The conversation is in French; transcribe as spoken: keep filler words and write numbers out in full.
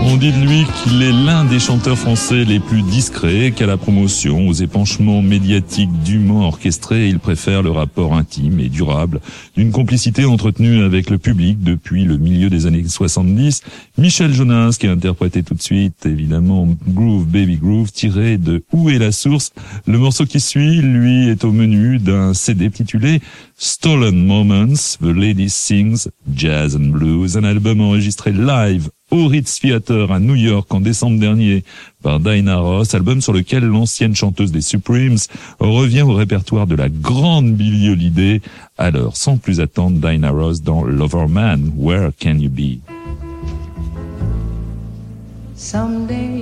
On dit de lui qu'il est l'un des chanteurs français les plus discrets, qu'à la promotion, aux épanchements médiatiques dûment orchestrés, il préfère le rapport intime et durable d'une complicité entretenue avec le public depuis le milieu des années soixante-dix. Michel Jonas qui a interprété tout de suite, évidemment, Groove Baby Groove, tiré de Où est la source. Le morceau qui suit, lui, est au menu d'un C D titulé Stolen Moments, The Lady Sings, Jazz and Blues, un album enregistré live au Ritz Theater à New York en décembre dernier par Diana Ross, album sur lequel l'ancienne chanteuse des Supremes revient au répertoire de la grande Billie Holiday. Alors, sans plus attendre, Diana Ross dans Loverman, Where Can You Be? Someday